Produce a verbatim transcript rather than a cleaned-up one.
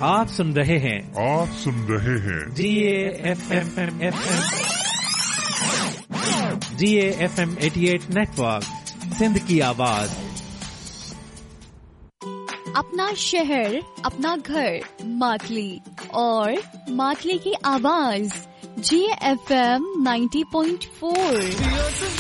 आप सुन रहे हैं आप सुन रहे हैं जी A F M F M G A F M अठासी नेटवर्क, सिंध की आवाज। अपना शहर, अपना घर, मातली और मातली की आवाज जी एफ एम नब्बे पॉइंट चार।